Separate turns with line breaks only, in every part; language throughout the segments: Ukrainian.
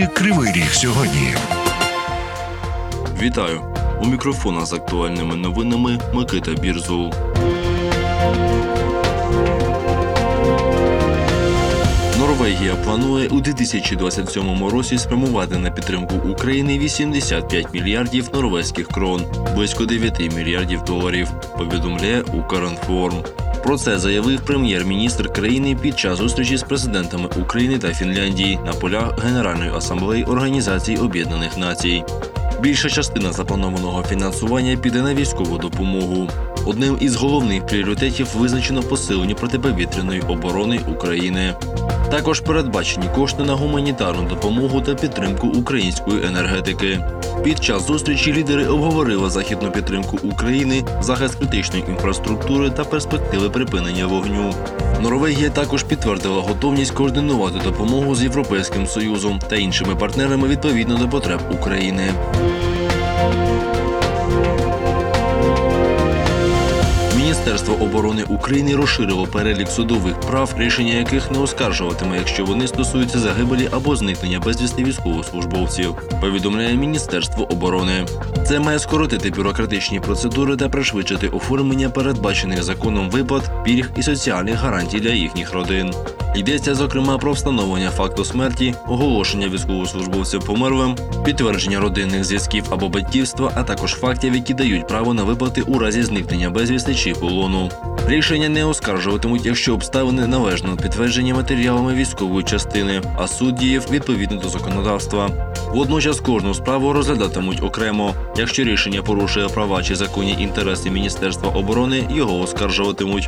Кривий Ріг сьогодні.
Вітаю! У мікрофона з актуальними новинами Микита Бірзул. Норвегія планує у 2027 році спрямувати на підтримку України 85 мільярдів норвезьких крон, близько 9 мільярдів доларів, повідомляє Укрінформ. Про це заявив прем'єр-міністр країни під час зустрічі з президентами України та Фінляндії на полях Генеральної асамблеї Організації Об'єднаних Націй. Більша частина запланованого фінансування піде на військову допомогу. Одним із головних пріоритетів визначено посилення протиповітряної оборони України. Також передбачені кошти на гуманітарну допомогу та підтримку української енергетики. Під час зустрічі лідери обговорили західну підтримку України, захист критичної інфраструктури та перспективи припинення вогню. Норвегія також підтвердила готовність координувати допомогу з Європейським Союзом та іншими партнерами відповідно до потреб України. Міністерство оборони України розширило перелік судових прав, рішення яких не оскаржуватиме, якщо вони стосуються загибелі або зникнення безвісти військовослужбовців, повідомляє Міністерство оборони. Це має скоротити бюрократичні процедури та пришвидшити оформлення передбачених законом виплат, пільг і соціальних гарантій для їхніх родин. Йдеться, зокрема, про встановлення факту смерті, оголошення військовослужбовців померлим, підтвердження родинних зв'язків або батьківства, а також фактів, які дають право на виплати у разі зникнення безвісти чи полону. Рішення не оскаржуватимуть, якщо обставини належно підтверджені матеріалами військової частини, а суд діяв відповідно до законодавства. Водночас кожну справу розглядатимуть окремо. Якщо рішення порушує права чи законні інтереси Міністерства оборони, його оскаржуватимуть.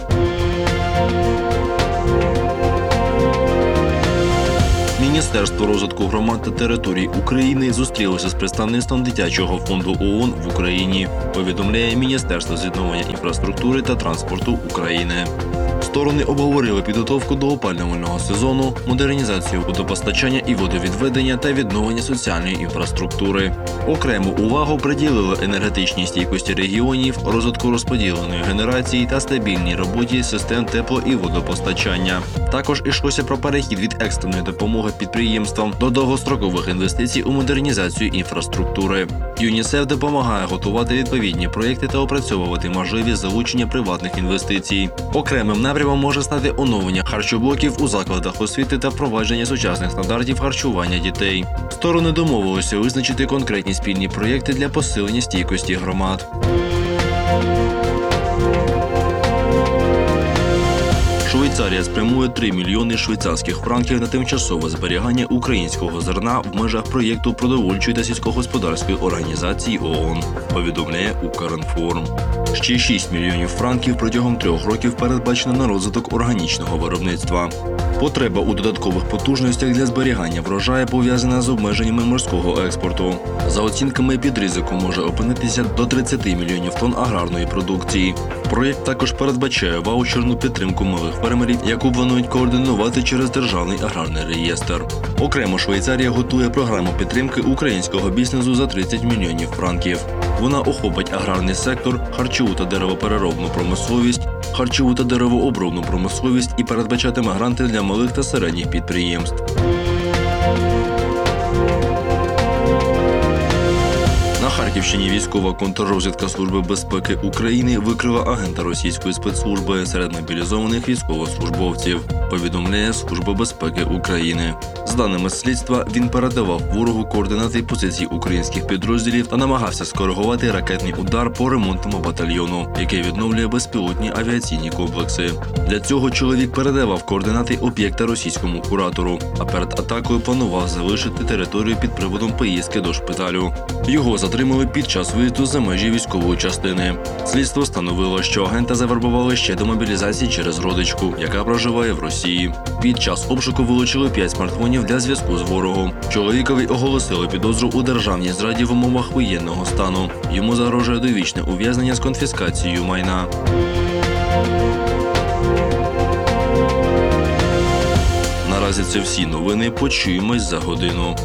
Міністерство розвитку громад та територій України зустрілося з представництвом Дитячого фонду ООН в Україні, повідомляє Міністерство з відновлення інфраструктури та транспорту України. Сторони обговорили підготовку до опалювального сезону, модернізацію водопостачання і водовідведення та відновлення соціальної інфраструктури. Окрему увагу приділили енергетичній стійкості регіонів, розвитку розподіленої генерації та стабільній роботі систем тепло- і водопостачання. Також йшлося про перехід від екстреної допомоги підприємствам до довгострокових інвестицій у модернізацію інфраструктури. ЮНІСЕФ допомагає готувати відповідні проєкти та опрацьовувати можливість залучення приватних інвестицій. Окремим напрямом може стати оновлення харчоблоків у закладах освіти та впровадження сучасних стандартів харчування дітей. Сторони домовилися визначити конкретні спільні проєкти для посилення стійкості громад. Швейцарія спрямує 3 мільйони швейцарських франків на тимчасове зберігання українського зерна в межах проєкту продовольчої та сільськогосподарської організації ООН, повідомляє Укрінформ. Ще 6 мільйонів франків протягом 3 років передбачено на розвиток органічного виробництва. Потреба у додаткових потужностях для зберігання врожаю пов'язана з обмеженнями морського експорту. За оцінками, під ризиком може опинитися до 30 мільйонів тонн аграрної продукції. Проєкт також передбачає ваучерну підтримку малих фермерів, яку планують координувати через Державний аграрний реєстр. Окремо Швейцарія готує програму підтримки українського бізнесу за 30 мільйонів франків. Вона охопить аграрний сектор, харчову та деревопереробну промисловість, харчову та деревообробну промисловість і передбачатиме гранти для малих та середніх підприємств. На Харківщині військова контррозвідка Служби безпеки України викрила агента російської спецслужби серед мобілізованих військовослужбовців, повідомляє Служба безпеки України. За даними слідства, він передавав ворогу координати позицій українських підрозділів та намагався скоригувати ракетний удар по ремонтному батальйону, який відновлює безпілотні авіаційні комплекси. Для цього чоловік передавав координати об'єкта російському куратору, а перед атакою планував залишити територію під приводом поїздки до шпиталю. Його затримали під час виїзду за межі військової частини. Слідство встановило, що агента завербували ще до мобілізації через родичку, яка проживає в Росії. Під час обшуку вилучили 5 смартфонів для зв'язку з ворогом. Чоловікові оголосили підозру у державній зраді в умовах воєнного стану. Йому загрожує довічне ув'язнення з конфіскацією майна. Наразі це всі новини. Почуємось за годину.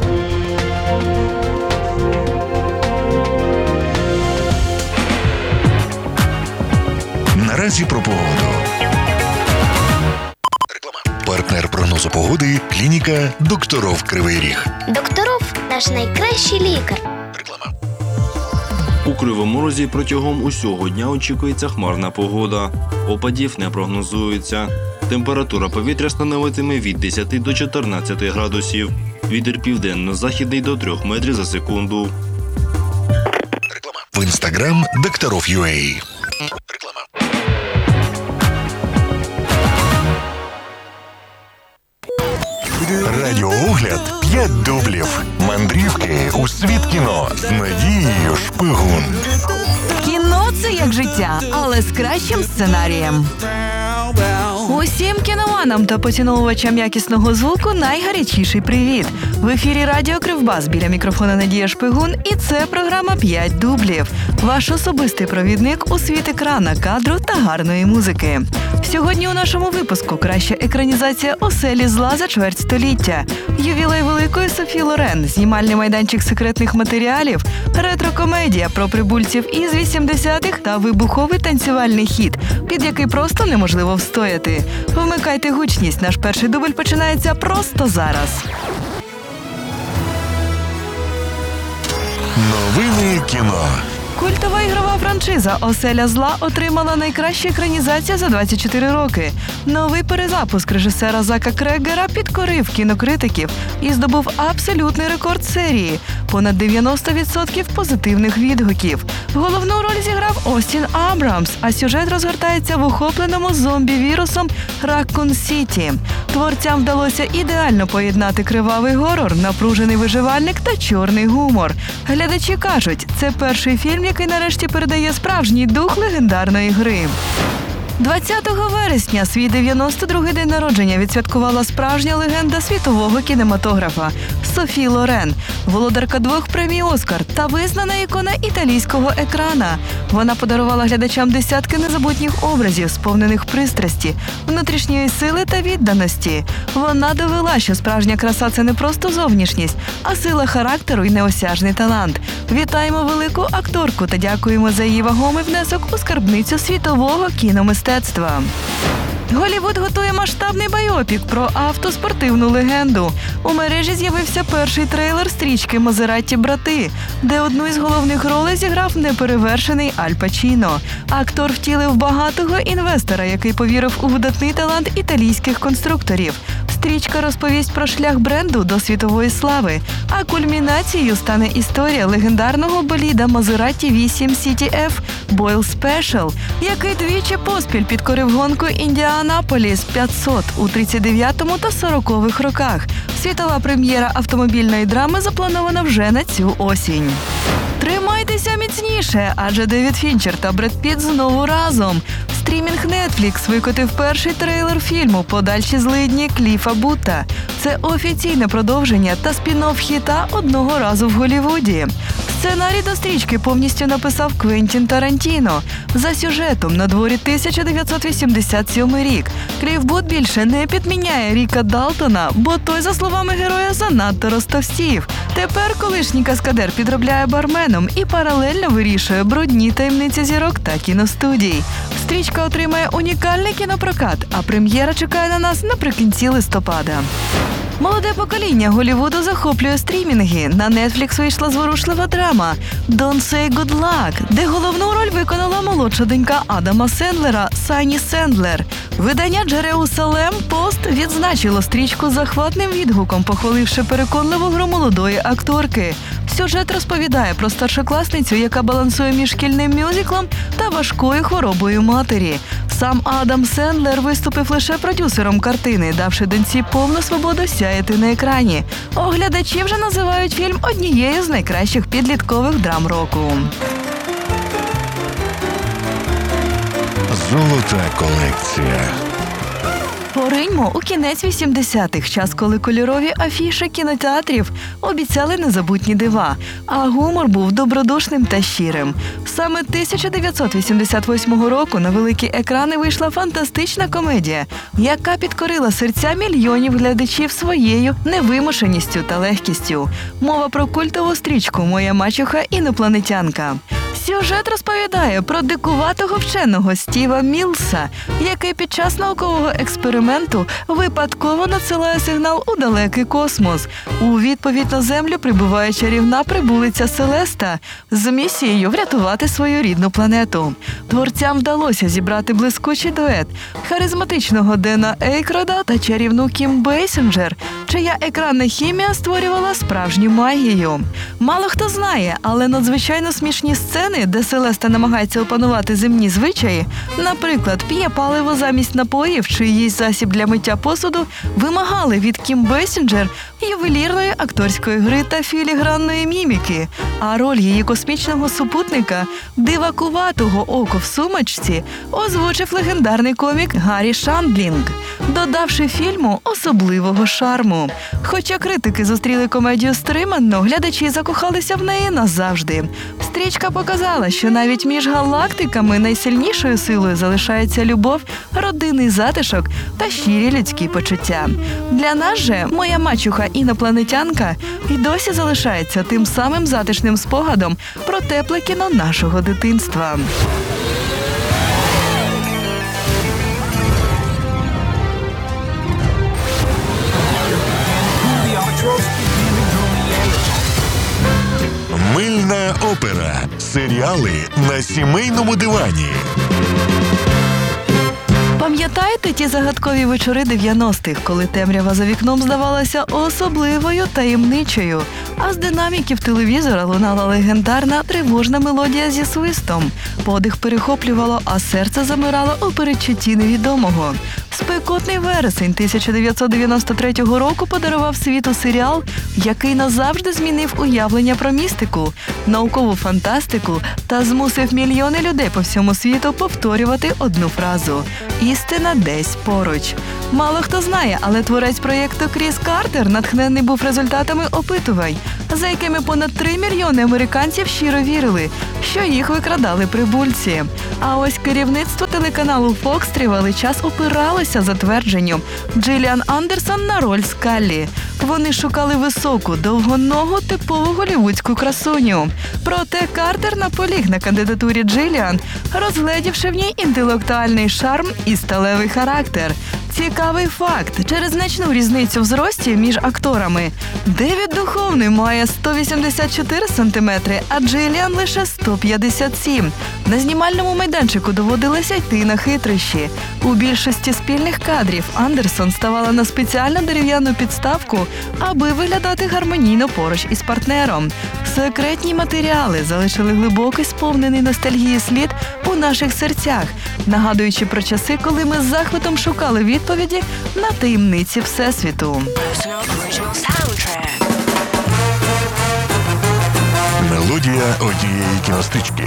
Наразі про погоду. Партнер прогнозу погоди клініка «Докторов Кривий Ріг».
Докторов – наш найкращий лікар.
Реклама.
У Кривому Розі протягом усього дня очікується хмарна погода. Опадів не прогнозується. Температура повітря становитиме від 10 до 14 градусів. Вітер південно-західний до 3 метрів за секунду.
Реклама. В інстаграм «Докторов.UA». Реклама. Радіоогляд «5 дублів». Мандрівки у світ кіно з Надією Шпигун.
Кіно – це як життя, але з кращим сценарієм. Усім кіноманам та поціновувачам якісного звуку найгарячіший привіт. В ефірі Радіо Кривбас, біля мікрофона Надія Шпигун, і це програма «5 дублів». Ваш особистий провідник у світ екрана, кадру та гарної музики. Сьогодні у нашому випуску краща екранізація «Оселі зла» за чверть століття, ювілей великої Софі Лорен, знімальний майданчик секретних матеріалів, ретро-комедія про прибульців із 80-х та вибуховий танцювальний хіт, під який просто неможливо встояти. Вмикайте гучність, наш перший дубль починається просто зараз.
Новини кіно.
Культова ігрова франшиза «Оселя зла» отримала найкращу екранізацію за 24 роки. Новий перезапуск режисера Зака Креггера підкорив кінокритиків і здобув абсолютний рекорд серії – понад 90% позитивних відгуків. Головну роль зіграв Остін Абрамс, а сюжет розгортається в охопленому зомбі-вірусом Раккун-Сіті. Творцям вдалося ідеально поєднати кривавий горор, напружений виживальник та чорний гумор. Глядачі кажуть, це перший фільм, який нарешті передає справжній дух легендарної гри. 20 вересня свій 92-й день народження відсвяткувала справжня легенда світового кінематографа – Софі Лорен, володарка 2 премій «Оскар» та визнана ікона італійського екрана. Вона подарувала глядачам десятки незабутніх образів, сповнених пристрасті, внутрішньої сили та відданості. Вона довела, що справжня краса – це не просто зовнішність, а сила характеру і неосяжний талант. Вітаємо велику акторку та дякуємо за її вагомий внесок у скарбницю світового кіномистецтва. Голлівуд готує масштабний байопік про автоспортивну легенду. У мережі з'явився перший трейлер стрічки «Мазератті брати», де одну із головних ролей зіграв неперевершений Аль Пачіно. Актор втілив багатого інвестора, який повірив у видатний талант італійських конструкторів. Стрічка розповість про шлях бренду до світової слави, а кульмінацією стане історія легендарного боліда Maserati 8 CTF Boyle Special, який двічі поспіль підкорив гонку Індіанаполіс 500 у 39-му та 40-х роках. Світова прем'єра автомобільної драми запланована вже на цю осінь. Тримайтеся міцніше, адже Девід Фінчер та Бред Пітт знову разом. Стрімінг Netflix викотив перший трейлер фільму «Подальші злидні» Кліфа Бутта. Це офіційне продовження та спін-офф хіта «Одного разу в Голлівуді». Сценарій до стрічки повністю написав Квентін Тарантіно. За сюжетом на дворі 1987 рік. Кліф Бут більше не підміняє Ріка Далтона, бо той, за словами героя, занадто розтовстів. Тепер колишній каскадер підробляє барменом і паралельно вирішує брудні таємниці зірок та кіностудій. Стрічка отримає унікальний кінопрокат, а прем'єра чекає на нас наприкінці листопада. Молоде покоління Голлівуду захоплює стрімінги. На Netflix вийшла зворушлива драма «Don't Say Good Luck», де головну роль виконала молодша донька Адама Сендлера Санні Сендлер. Видання Джерусалем Пост відзначило стрічку захватним відгуком, похваливши переконливу гру молодої акторки. Сюжет розповідає про старшокласницю, яка балансує між шкільним мюзиклом та важкою хворобою матері. Сам Адам Сендлер виступив лише продюсером картини, давши доньці повну свободу сяяти на екрані. Оглядачі вже називають фільм однією з найкращих підліткових драм року.
Золота колекція.
Пориньмо у кінець 80-х, час, коли кольорові афіши кінотеатрів обіцяли незабутні дива, а гумор був добродушним та щирим. Саме 1988 року на великі екрани вийшла фантастична комедія, яка підкорила серця мільйонів глядачів своєю невимушеністю та легкістю. Мова про культову стрічку «Моя мачуха інопланетянка». Сюжет розповідає про дикуватого вченого Стіва Мілса, який під час наукового експерименту випадково надсилає сигнал у далекий космос. У відповідь на Землю прибуває чарівна прибулиця Селеста з місією врятувати свою рідну планету. Творцям вдалося зібрати блискучий дует харизматичного Дена Ейкрода та чарівну Кім Бейсінджер, чия екранна хімія створювала справжню магію. Мало хто знає, але надзвичайно смішні сцени, де Селеста намагається опанувати земні звичаї, наприклад, п'є паливо замість напоїв чи їсть засіб для миття посуду, вимагали від Кім Бейсінджер ювелірної акторської гри та філігранної міміки, а роль її космічного супутника, дивакуватого око в сумочці, озвучив легендарний комік Гаррі Шандлінг, додавши фільму особливого шарму. Хоча критики зустріли комедію стримано, глядачі закохалися в неї назавжди. Стрічка показала, що навіть між галактиками найсильнішою силою залишається любов, родинний затишок та щирі людські почуття. Для нас же «Моя мачуха інопланетянка» і досі залишається тим самим затишним спогадом про тепле кіно нашого дитинства.
Мильна опера. Серіали на сімейному дивані.
Пам'ятаєте ті загадкові вечори 90-х, коли темрява за вікном здавалася особливою таємничою, а з динаміків телевізора лунала легендарна тривожна мелодія зі свистом. Подих перехоплювало, а серце замирало у передчутті невідомого. Спекотний вересень 1993 року подарував світу серіал, який назавжди змінив уявлення про містику, наукову фантастику та змусив мільйони людей по всьому світу повторювати одну фразу – «Істина десь поруч». Мало хто знає, але творець проєкту Кріс Картер натхнений був результатами опитувань, за якими понад 3 мільйони американців щиро вірили, що їх викрадали прибульці. А ось керівництво телеканалу Fox тривалий час опиралося затвердженню Джиліан Андерсон на роль Скаллі. Вони шукали високу, довгоногу, типову голівудську красуню. Проте Картер наполіг на кандидатурі Джиліан, розгледівши в ній інтелектуальний шарм і сталевий характер. Цікавий факт. Через значну різницю в зрості між акторами Девід Духовний має 184 см, а Джиліан лише 157. На знімальному майданчику доводилося йти на хитрощі. У більшості спільних кадрів Андерсон ставала на спеціальну дерев'яну підставку, аби виглядати гармонійно поруч із партнером. Секретні матеріали залишили глибокий сповнений ностальгії слід у наших серцях, нагадуючи про часи, коли ми з захватом шукали відповіді на таємниці Всесвіту.
Мелодія однієї кіностички.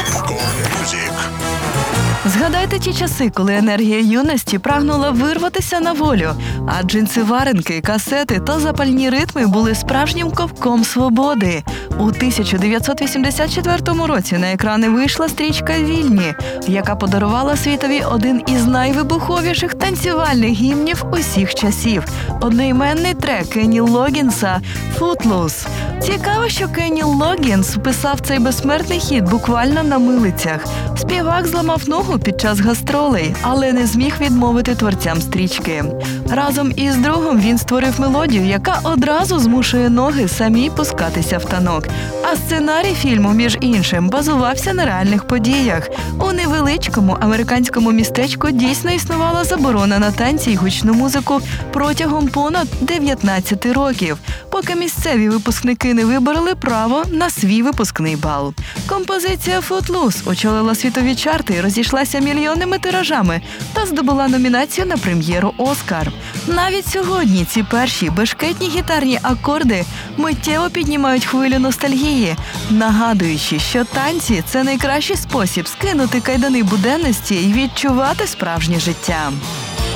Згадайте ті часи, коли енергія юності прагнула вирватися на волю, а джинси-варенки, касети та запальні ритми були справжнім ковком свободи. У 1984 році на екрани вийшла стрічка «Вільні», яка подарувала світові один із найвибуховіших танцювальних гімнів усіх часів – одноіменний трек Кенні Логгінса «Footloose». Цікаво, що Кенні Логгінс вписав цей безсмертний хіт буквально на милицях. Співак зламав ногу під час гастролей, але не зміг відмовити творцям стрічки. Разом із другом він створив мелодію, яка одразу змушує ноги самі пускатися в танок. А сценарій фільму, між іншим, базувався на реальних подіях. У невеличкому американському містечку дійсно існувала заборона на танці й гучну музику протягом понад 19 років, поки місцеві випускники не вибороли право на свій випускний бал. Композиція «Footloose» очолила світові чарти і розійшлася мільйонними тиражами та здобула номінацію на прем'єру «Оскар». Навіть сьогодні ці перші бешкетні гітарні акорди миттєво піднімають хвилю ностальгії, нагадуючи, що танці – це найкращий спосіб скинути кайдани буденності і відчувати справжнє життя.